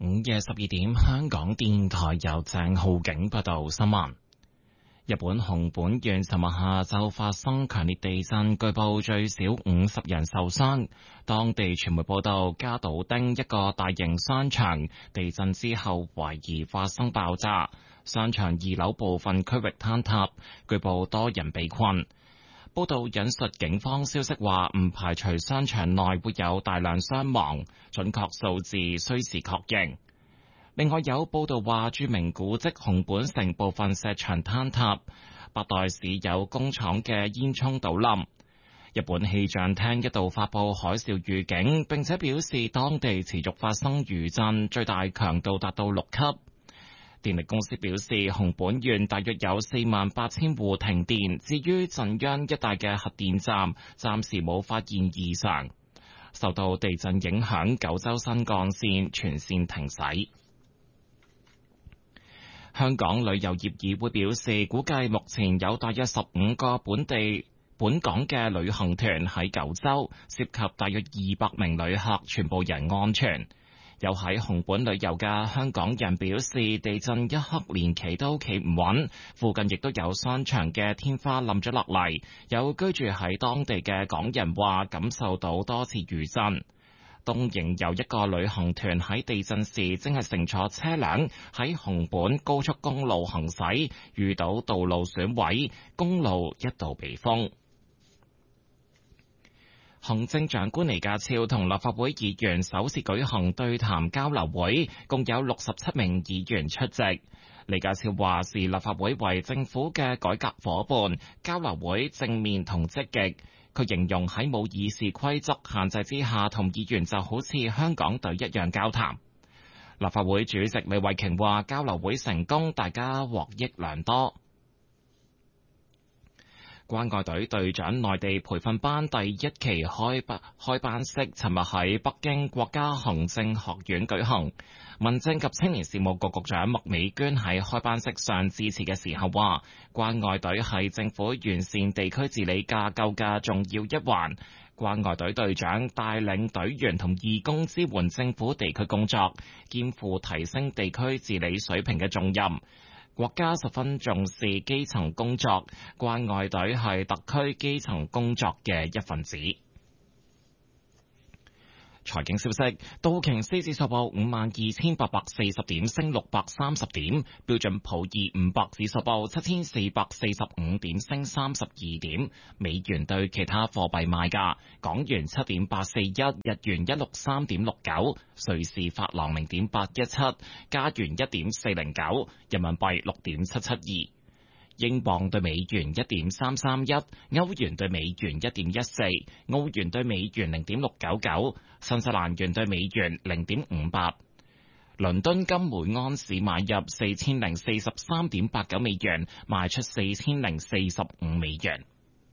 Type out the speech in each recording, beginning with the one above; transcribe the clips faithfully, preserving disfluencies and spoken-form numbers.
午夜十二點，香港電台由鄭浩景報道新聞。日本熊本縣尋日下晝發生強烈地震，據報最少五十人受傷。當地傳媒報道，加島町一個大型商場地震之後懷疑發生爆炸，商場二樓部分區域坍塌，據報多人被困。報道引述警方消息話，唔排除商場內會有大量傷亡，準確數字需時確認。另外有報道話，著名古蹟熊本城部分石牆坍塌，白代市有工廠嘅煙囪倒冧。日本氣象廳一度發布海嘯預警，並且表示當地持續發生餘震，最大強度達到六級。電力公司表示，熊本縣大約有四萬八千戶停電，至於震央一帶嘅核電站，暫時冇發現異常。受到地震影響，九州新幹線全線停駛。香港旅遊業議會表示，估計目前有大約十五個本地本港嘅旅行團喺九州，涉及大約二百名旅客，全部人安全。有喺熊本旅遊嘅香港人表示，地震一刻連企都企唔穩，附近亦都有商場嘅天花冧咗落嚟。有居住喺當地嘅港人話，感受到多次餘震。東瀛有一個旅行團喺地震時正係乘坐車輛喺熊本高速公路行駛，遇到道路損毀，公路一度被封。行政長官李家超同立法會議員首次舉行對談交流會，共有六十七名議員出席。李家超話，視立法會為政府嘅改革夥伴，交流會正面同積極。佢形容喺冇議事規則限制之下，同議員就好似香港隊一樣交談。立法會主席李慧瓊話，交流會成功，大家獲益良多。關愛隊隊長內地培訓班第一期開班開班式，尋日喺北京國家行政學院舉行。民政及青年事務局局長麥美娟喺開班式上致辭嘅時候話，關愛隊係政府完善地區治理架構嘅重要一環。關愛隊隊長帶領隊員同義工支援政府地區工作，肩負提升地區治理水平嘅重任。國家十分重視基層工作，關愛隊係特區基層工作嘅一份子。財經消息，道瓊斯指數報五萬二千八百四十點，升六百三十點；標準普爾五百指數報七千四百四十五點，升三十二點。美元對其他貨幣賣價：港元七點八四一，日元一六三點六九，瑞士法郎零點八一七，加元一點四零九，人民幣六點七七二。英鎊對美元一點三三一，歐元對美元一點一四，澳元對美元零點六九九，新西蘭元對美元零點五八。倫敦金每安士買入四千零四十三點八九美元，賣出四千零四十五美元。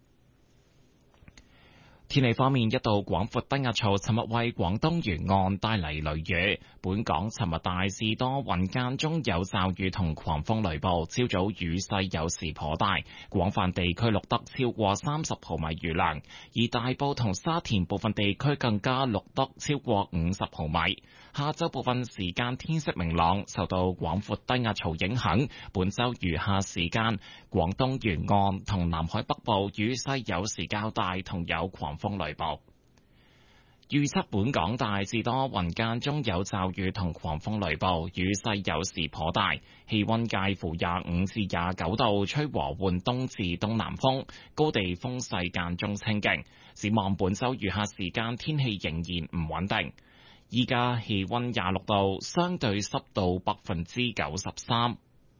天氣方面，一道廣闊低壓槽尋日為廣東沿岸帶嚟雷雨。本港尋日大致多雲間中有驟雨同狂風雷暴，朝早雨勢有時頗大，廣泛地區錄得超過三十毫米雨量，而大埔同沙田部分地區更加錄得超過五十毫米。下晝部分時間天色明朗，受到廣闊低壓槽影響，本週餘下時間廣東沿岸同南海北部雨勢有時較大，同有狂風雷暴。預測本港大致多雲間中有驟雨同狂風雷暴，雨勢有時頗大，氣溫介乎廿五至廿九度，吹和緩東至東南風，高地風勢間中清勁。展望本週餘下時間天氣仍然唔穩定。依家氣溫廿六度，相對濕度百分之九十三。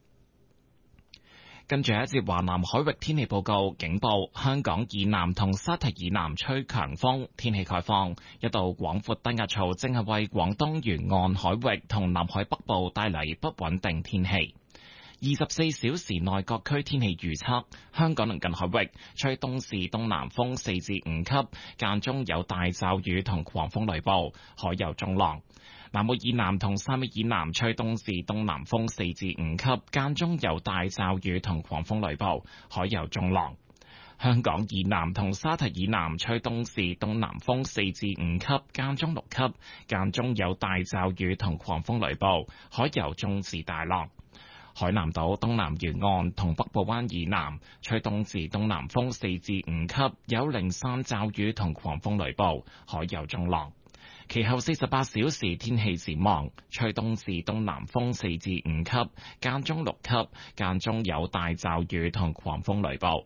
跟住一節華南海域天氣報告，警報：香港以南同沙堤以南吹強風，天氣概況。一道廣闊低壓槽正係為廣東沿岸海域同南海北部帶嚟不穩定天氣。二十四小時內各區天氣預測：香港鄰近海域吹東至東南風四至五級，間中有大驟雨同狂風雷暴，海有中浪。南澳以南同汕尾以南吹東至東南風四至五級，間中有大驟雨同狂風雷暴，海有中浪。 香港以南同沙堤以南吹東至東南風四至五級，間中六級，間中有大驟雨同狂風雷暴，海有中至大浪。海南島東南沿岸同北部灣以南吹東至東南風四至五級，有零散驟雨同狂風雷暴，海有中浪。其後四十八小時天氣展望，吹東至東南風四至五級，間中六級，間中有大驟雨同狂風雷暴。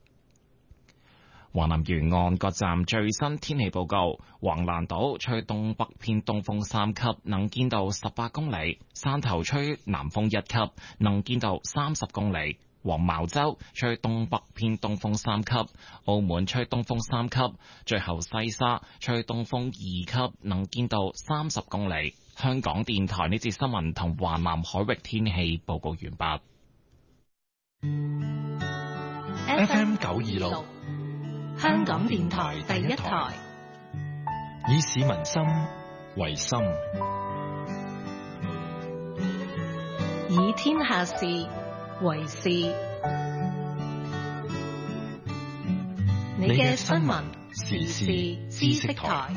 華南沿岸各站最新天氣報告：橫瀾島吹東北偏東風三級，能見度十八公里；汕頭吹南風一級，能見度三十公里；黃茅洲吹東北偏東風三級；澳門吹東風三級；最後西沙吹東風二級，能見度三十公里。香港電台呢節新聞同華南海域天氣報告完畢。 F M 九二六。香港電台第一台，以市民心為心，以天下事為事。你嘅新聞時事知識台。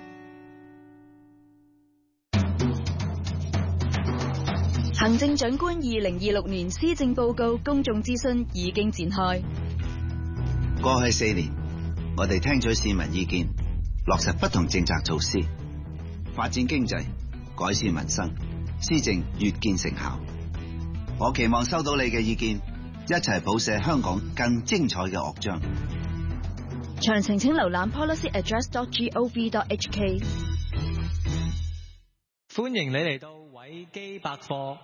行政長官二零二六年施政報告公眾諮詢已經展開。 過去四年，我哋聽取市民意見，落實不同政策措施，發展經濟，改善民生，施政越見成效。我期望收到你嘅意見，一齊譜寫香港更精彩嘅樂章。 詳情請瀏覽 policy address dot gov dot h k。 歡迎你嚟到維基百科。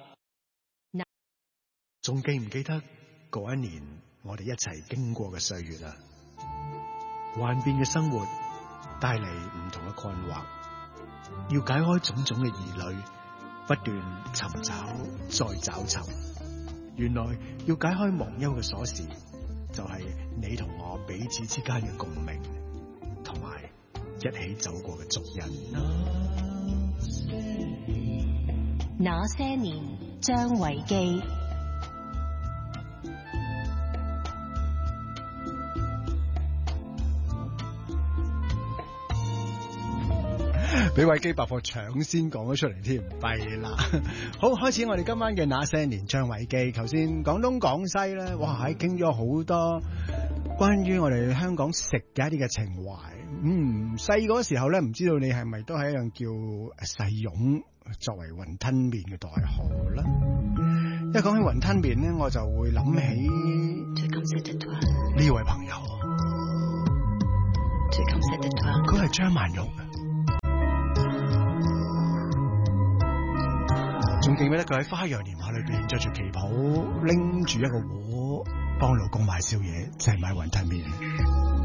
仲記唔記得嗰一年我哋一齊經過嘅歲月啊？幻變嘅生活帶嚟唔同嘅困惑，要解開種種嘅疑慮，不斷尋找再找尋。原來要解開忘憂嘅鎖匙，就係你同我彼此之間嘅共鳴，同埋一起走過嘅足印。 那些年，張維基。 俾維基百科搶先講咗出嚟添，弊啦！好，開始我哋今晚嘅那些年張維基。頭先廣東廣西咧，哇，喺傾咗好多關於我哋香港食嘅一啲嘅情懷。嗯，細個時候咧，唔知道你係咪都係一樣叫細蓉作為雲吞麵嘅代號啦。一講起雲吞麵咧，我就會諗起呢位朋友，佢係張曼玉。仲記唔記得佢喺《花樣年華》裏邊着住旗袍，拎住一個鍋，幫老公買宵夜，即係買雲吞麵。